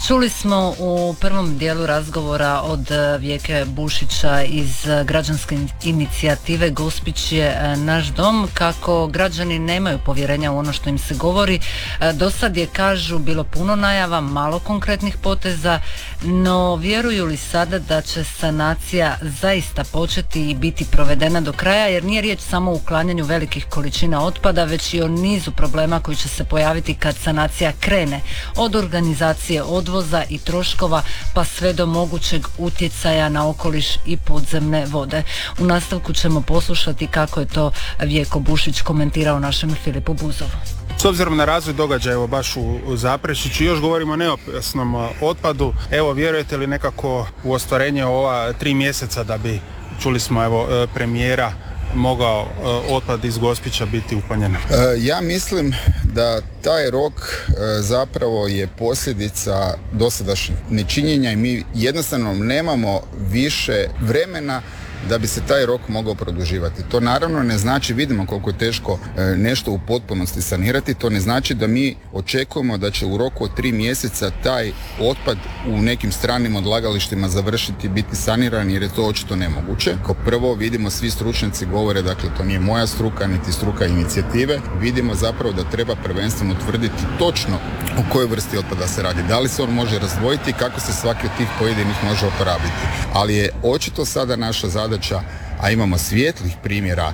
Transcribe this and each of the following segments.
Čuli smo u prvom dijelu razgovora od Vijeke Bušića iz građanske inicijative Gospić je naš dom kako građani nemaju povjerenja u ono što im se govori. Do sad je, kažu, bilo puno najava, malo konkretnih poteza, no vjeruju li sada da će sanacija zaista početi i biti provedena do kraja, jer nije riječ samo o uklanjanju velikih količina otpada, već i o nizu problema koji će se pojaviti kad sanacija krene, od organizacije odvoza i troškova pa sve do mogućeg utjecaja na okoliš i podzemne vode. U nastavku ćemo poslušati kako je to Vijeko Bušić komentirao našem Filipu Buzovu. S obzirom na razvoj događaja evo baš u Zaprešiću, još govorimo o neopasnom otpadu, evo vjerujete li nekako u ostvarenje ova 3 mjeseca da bi, čuli smo evo premijera, mogao otpad iz Gospića biti uklonjen? Ja mislim da taj rok zapravo je posljedica dosadašnjeg nečinjenja i mi jednostavno nemamo više vremena da bi se taj rok mogao produživati. To naravno ne znači, vidimo koliko je teško nešto u potpunosti sanirati, to ne znači da mi očekujemo da će u roku od 3 mjeseca taj otpad u nekim stranim odlagalištima završiti, biti saniran, jer je to očito nemoguće. Kao prvo vidimo, svi stručnjaci govore, dakle to nije moja struka niti struka inicijative, vidimo zapravo da treba prvenstveno utvrditi točno o kojoj vrsti otpada se radi, da li se on može razdvojiti, kako se svaki od tih pojedinih može oporabiti. Ali je očito sada naša zadaća, a imamo svijetlih primjera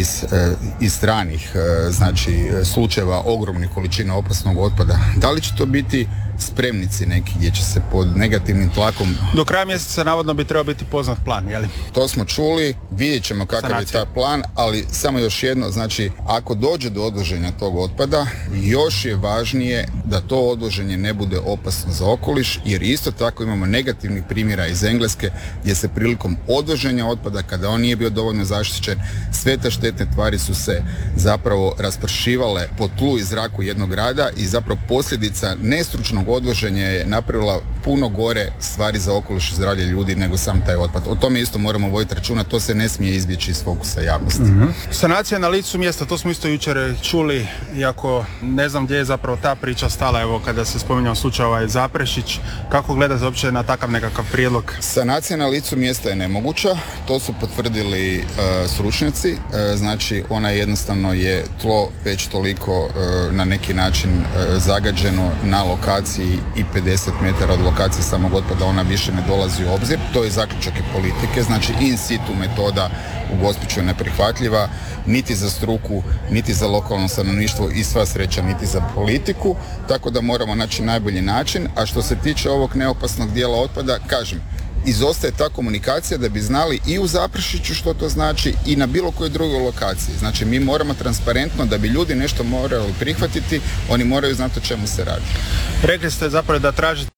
iz stranih slučajeva ogromnih količina opasnog otpada. Da li će to biti spremnici neki gdje će se pod negativnim tlakom... Do kraja mjeseca navodno bi trebao biti poznat plan, je li? To smo čuli, vidjet ćemo kakav je taj plan, ali samo još jedno, znači ako dođe do odvoženja tog otpada, još je važnije da to odvoženje ne bude opasno za okoliš, jer isto tako imamo negativnih primjera iz Engleske gdje se prilikom odvoženja otpada, kada on nije bio dovoljno zaštićen, sve te štetne tvari su se zapravo raspršivale po tlu i zraku jednog grada i zapravo posljedica nestručnog odvoženja je napravila puno gore stvari za okoliš i zdravlje ljudi nego sam taj otpad. O tome isto moramo voditi računa, to se ne smije izbjeći iz fokusa javnosti. Sanacija na licu mjesta, to smo isto jučer čuli, iako ne znam gdje je zapravo ta priča stala, evo kada se spominjao slučaj Zaprešić, kako gledate uopće na takav nekakav prijedlog? Sanacija na licu mjesta je nemoguća, to su potvrdili stručnjaci, znači ona jednostavno je tlo već toliko na neki način zagađeno na lokaciji i 50 metara od lokacije samog otpada, ona više ne dolazi u obzir. To je zaključak i politike, znači in situ metoda u Gospiću je neprihvatljiva, niti za struku, niti za lokalno stanovništvo i sva sreća niti za politiku, tako da moramo naći najbolji način. A što se tiče ovog neopasnog dijela otpada, kažem, izostaje ta komunikacija da bi znali i u Zaprešiću što to znači i na bilo kojoj drugoj lokaciji. Znači mi moramo transparentno, da bi ljudi nešto morali prihvatiti, oni moraju znati o čemu se radi. Rekli ste zapravo da tražite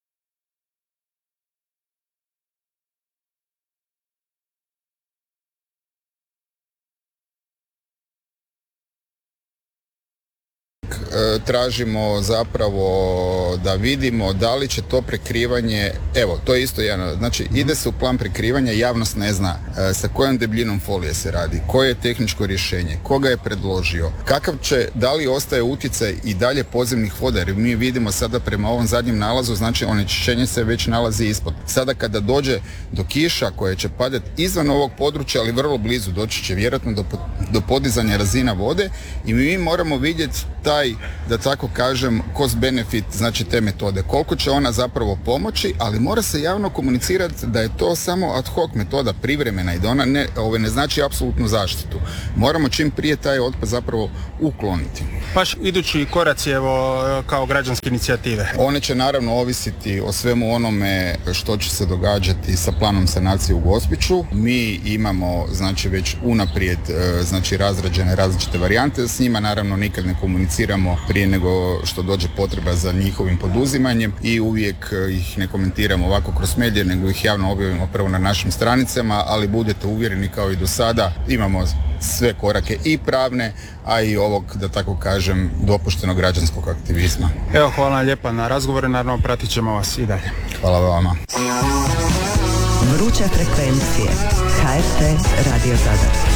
tražimo zapravo da vidimo da li će to prekrivanje, evo to je isto jedan, znači ide se u plan prekrivanja, javnost ne zna sa kojom debljinom folije se radi, koje je tehničko rješenje, koga je predložio, kakav će, da li ostaje utjecaj i dalje podzemnih voda, jer mi vidimo sada prema ovom zadnjem nalazu, znači onečišćenje se već nalazi ispod. Sada kada dođe do kiša koje će padati izvan ovog područja, ali vrlo blizu, doći će vjerojatno do podizanja razina vode i mi moramo vidjeti taj, da tako kažem, cost benefit, znači te metode. Koliko će ona zapravo pomoći, ali mora se javno komunicirati da je to samo ad hoc metoda, privremena i da ona ne znači apsolutnu zaštitu. Moramo čim prije taj otpad zapravo ukloniti. Baš idući koraci evo kao građanske inicijative? One će naravno ovisiti o svemu onome što će se događati sa planom sanacije u Gospiću. Mi imamo znači već unaprijed znači razrađene različite varijante, s njima naravno nikad ne komuniciramo prije nego što dođe potreba za njihovim poduzimanjem i uvijek ih ne komentiramo ovako kroz medije, nego ih javno objavimo prvo na našim stranicama, ali budete uvjereni kao i do sada, imamo sve korake i pravne, a i ovog, da tako kažem, dopuštenog građanskog aktivizma. Evo, hvala vam lijepa na razgovore, naravno pratit ćemo vas i dalje. Hvala vama. Vruće frekvencije. HRT Radio Zadar.